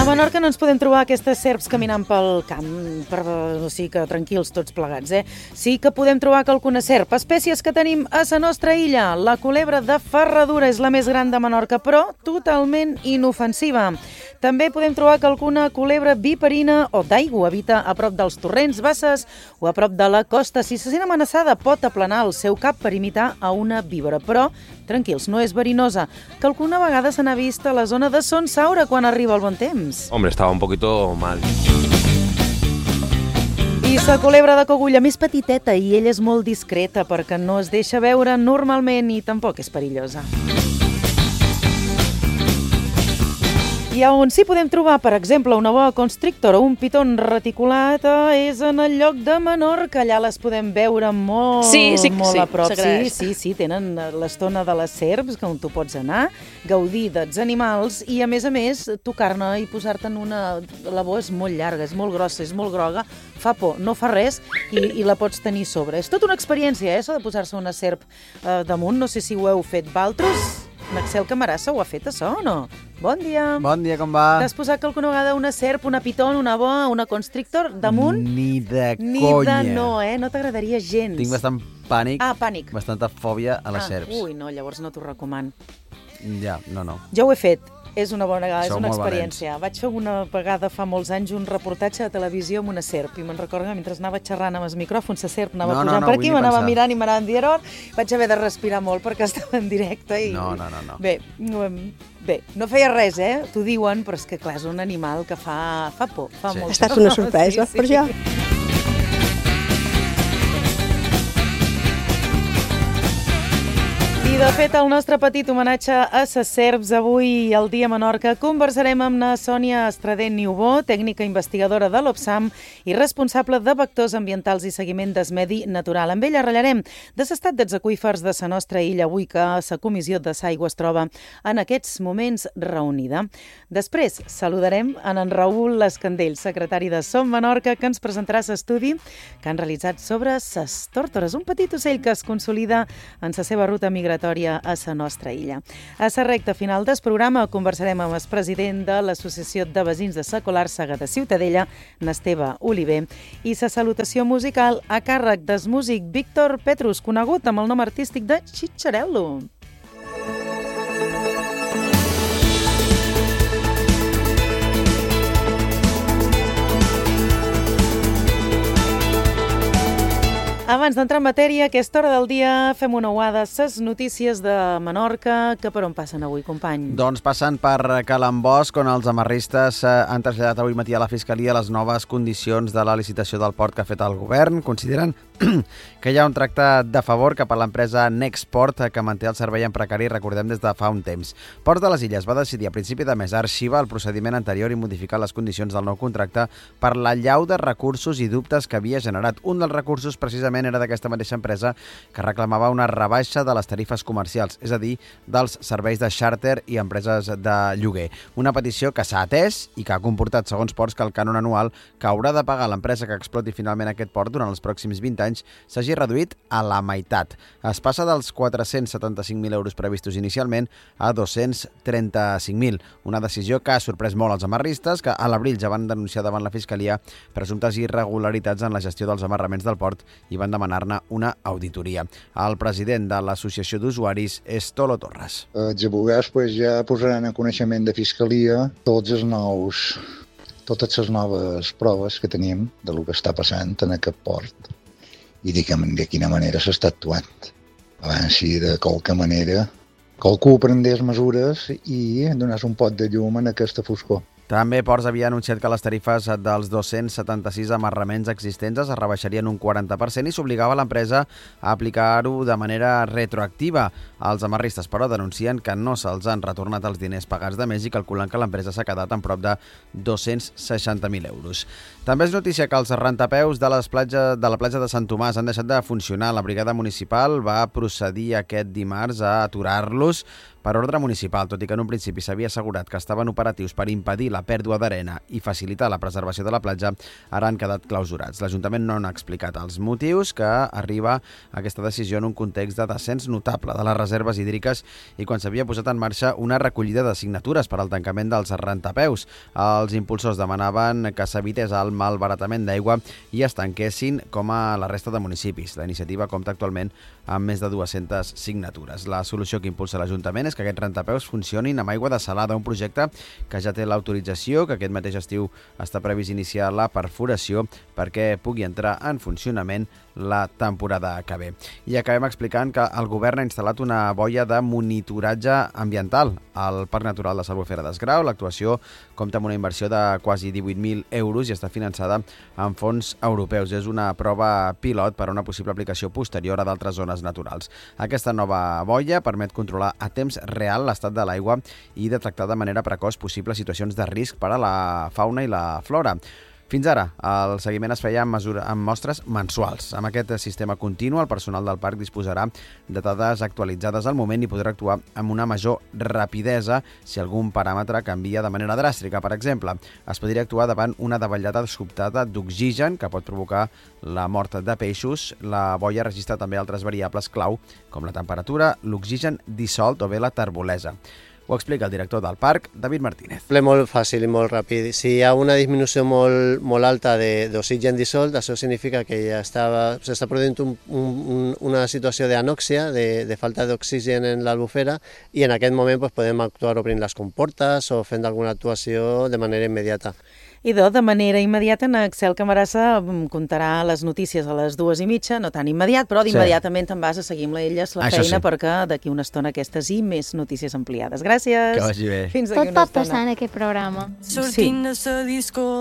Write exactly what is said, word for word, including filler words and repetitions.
Menorca no ens podem trobar aquestes serps caminant pel camp, per, o sigui que tranquils tots plegats, eh? Sí que podem trobar qualcuna serp. Espècies que tenim a la nostra illa. La culebra de Ferradura és la més gran de Menorca, però totalment inofensiva. També podem trobar qualcuna culebra viperina o d'aigua. Habita a prop dels torrents, basses o a prop de la costa. Si se sent amenaçada, pot aplanar el seu cap per imitar a una víbora, però tranquils, no és verinosa, que alguna vegada se n'ha vist a la zona de Son Saura quan arriba el bon temps. Hombre, estaba un poquito mal. I la culebra de cogulla més petiteta, i ella és molt discreta perquè no es deixa veure normalment i tampoc és perillosa. I on sí podem trobar, per exemple, una boa constrictor o un pitón reticulat és en el lloc de Menorca. Allà les podem veure molt, sí, sí, molt sí, a prop. Sí, sí, sí, tenen l'estona de les serps, on tu pots anar, gaudir dels animals i, a més a més, tocar-ne i posar-te en una... La boa és molt llarga, és molt grossa, és molt groga, fa por, no fa res i, i la pots tenir sobre. És tota una experiència, eh, això de posar-se una serp eh, damunt. No sé si ho heu fet valtros. N'Axel Camarassa ho ha fet, això, o no? Bon dia. Bon dia, com va? T'has posat alguna vegada una serp, una pitón, una boa, una constrictor damunt? Ni de Ni conya. Ni de no, eh? No t'agradaria gens. Tinc bastant pànic. Ah, pànic. Bastanta fòbia a les ah, serps. Ui, no, llavors no t'ho recomano. Ja, no, no. Jo ho he fet. És una bona és Sou una molt experiència. valents. Vaig fer una vegada fa molts anys un reportatge de televisió amb una serp i me'n recordo que mentre anava xerrant amb els micròfons la serp anava No, no, posant no, per vull aquí, ni m'anava pensar. mirant i m'anava dient vaig haver de respirar molt perquè estava en directe i... No, no, no, no. Bé, bé, no feia res, eh? T'ho diuen, però és que clar, és un animal que fa, fa por, fa Sí. molt. Ha estat una sorpresa, sí, sí. per jo. I, de fet, el nostre petit homenatge a ses serps avui al Dia Menorca conversarem amb na Sònia Estradent Niubó, tècnica investigadora de l'OPSAM i responsable de vectors ambientals i seguiment del medi natural. Amb ella ratllarem de l'estat dels aqüífers de la nostra illa avui que la Comissió de l'Aigua es troba en aquests moments reunida. Després saludarem en en Raül Escandell, secretari de Som Menorca, que ens presentarà l'estudi que han realitzat sobre ses tórtores, un petit ocell que es consolida en la seva ruta migratòria a la nostra illa. A la recta final del programa conversarem amb el president de l'Associació de Veïns de la Colàrsega de Ciutadella, n'Esteve Oliver, i la salutació musical a càrrec del músic Víctor Petrus, conegut amb el nom artístic de Chicharello. Abans d'entrar en matèria, a aquesta hora del dia fem una uada a les notícies de Menorca, que per on passen avui, company? Doncs passen per Calambosc, on els amarristes han traslladat avui matí a la Fiscalia les noves condicions de la licitació del port que ha fet el govern. Consideren que hi ha un tracte de favor cap a l'empresa Nexport, que manté el servei en precari, recordem, des de fa un temps. Ports de les Illes va decidir a principi de mes arxivar el procediment anterior i modificar les condicions del nou contracte per l'allau de recursos i dubtes que havia generat. Un dels recursos, precisament, era d'aquesta mateixa empresa que reclamava una rebaixa de les tarifes comercials, és a dir, dels serveis de xàrter i empreses de lloguer. Una petició que s'ha atès i que ha comportat, segons Ports, que el cànon anual que haurà de pagar l'empresa que exploti finalment aquest port durant els pròxims vint anys s'hagi reduït a la meitat. Es passa dels quatre-cents setanta-cinc mil euros previstos inicialment a dos-cents trenta-cinc mil. Una decisió que ha sorprès molt els amarristes, que a l'abril ja van denunciar davant la Fiscalia presumptes irregularitats en la gestió dels amarraments del port i van demanar-ne una auditoria. El president de l'Associació d'Usuaris és Tolo Torres. Els advocats pues, ja posaran a coneixement de Fiscalia tots els nous, totes les noves proves que tenim de lo que està passant en aquest port i de, de quina manera s'està actuant. Abans sí, de qualque manera, qualcú prendés mesures i donés un pot de llum en aquesta foscor. També Ports havia anunciat que les tarifes dels dos-cents setanta-sis amarraments existents es rebaixarien un quaranta per cent i s'obligava a l'empresa a aplicar-ho de manera retroactiva. Els amarristes, però, denuncien que no se'ls han retornat els diners pagats de més i calculen que l'empresa s'ha quedat en prop de dos-cents seixanta mil euros. També és notícia que els rentapeus de, les platja, de la platja de Sant Tomàs han deixat de funcionar. La brigada municipal va procedir aquest dimarts a aturar-los per ordre municipal, tot i que en un principi s'havia assegurat que estaven operatius per impedir la pèrdua d'arena i facilitar la preservació de la platja, ara han quedat clausurats. L'Ajuntament no n'ha explicat els motius, que arriba a aquesta decisió en un context de descens notable de les reserves hídriques i quan s'havia posat en marxa una recollida de signatures per al tancament dels rentapeus. Els impulsors demanaven que s'evités el malbaratament d'aigua i es tanquessin com a la resta de municipis. La iniciativa compta actualment amb més de dues-centes signatures. La solució que impulsa l'Ajuntament és que aquests rentapeus funcionin amb aigua dessalada, un projecte que ja té l'autorització, que aquest mateix estiu està previst iniciar la perforació perquè pugui entrar en funcionament la temporada que ve. I acabem explicant que el govern ha instal·lat una boia de monitoratge ambiental al Parc Natural de l'Albufera d'Esgrau. L'actuació compta amb una inversió de quasi divuit mil euros i està finançada amb fons europeus. És una prova pilot per a una possible aplicació posterior a d'altres zones naturals. Aquesta nova boia permet controlar a temps real l'estat de l'aigua i detectar de manera precoç possibles situacions de risc per a la fauna i la flora. Fins ara, el seguiment es feia amb, mesura, amb mostres mensuals. Amb aquest sistema continu, el personal del parc disposarà de dades actualitzades al moment i podrà actuar amb una major rapidesa si algun paràmetre canvia de manera dràstica. Per exemple, es podria actuar davant una davallada sobtada d'oxigen que pot provocar la mort de peixos. La boia registra també altres variables clau, com la temperatura, l'oxigen dissolt o bé la terbolesa. Ho explica el director del parc, David Martínez. És molt fàcil i molt ràpid. Si hi ha una disminució molt, molt alta d'oxigen dissolt, això significa que ja s'està produint un, un, una situació d'anòxia, de, de falta d'oxigen en l'albufera, i en aquest moment pues, podem actuar obrint les comportes o fent alguna actuació de manera immediata. I de, de manera immediata, en Axel Camarasa contarà les notícies a les dues i mitja, no tan immediat, però d'immediatament te'n vas a seguir amb elles la Això feina sí. perquè d'aquí una estona aquestes i més notícies ampliades. Gràcies. Que vagi bé. Fins Tot d'aquí una pot estona. passar en aquest programa. Sí.